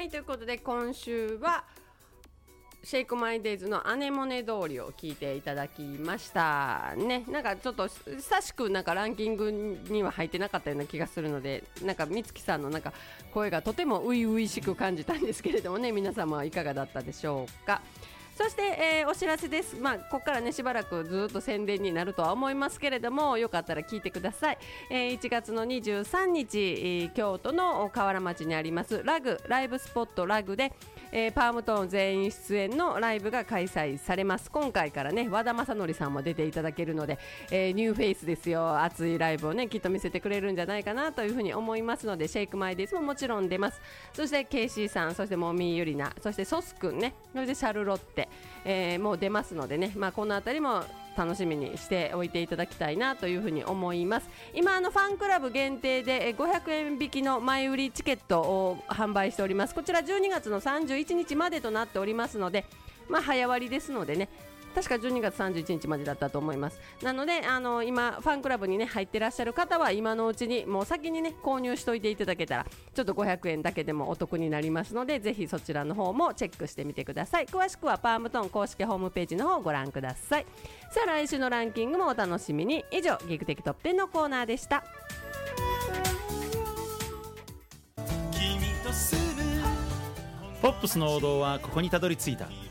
はいということで今週はシェイクマイデイズのアネモネ通りを聞いていただきましたね。なんかちょっと久しくなんかランキングには入ってなかったような気がするので、なんか美月さんのなんか声がとても初々しく感じたんですけれどもね、皆様はいかがだったでしょうか。そして、お知らせです。ここからねしばらくずっと宣伝になるとは思いますけれども、よかったら聞いてください。1月の23日、京都の河原町にありますライブスポットラグで、パームトーン全員出演のライブが開催されます。今回からね和田正則さんも出ていただけるので、ニューフェイスですよ。熱いライブをねきっと見せてくれるんじゃないかなというふうに思いますので、シェイクマイデイズももちろん出ます。そしてケイシーさん、そしてモミーユリナ、そしてソスくんね、そしてシャルロッテ、もう出ますのでね、このあたりも楽しみにしておいていただきたいなというふうに思います。今ファンクラブ限定で500円引きの前売りチケットを販売しております。こちら12月の31日までとなっておりますので、早割りですのでね、確か12月31日までだったと思います。なので今ファンクラブにね入ってらっしゃる方は今のうちにもう先にね購入しておいていただけたらちょっと500円だけでもお得になりますので、ぜひそちらの方もチェックしてみてください。詳しくはパームトーン公式ホームページの方をご覧ください。さあ来週のランキングもお楽しみに。以上ギグ的トップ10のコーナーでした。 ポップスの王道はここにたどり着いた。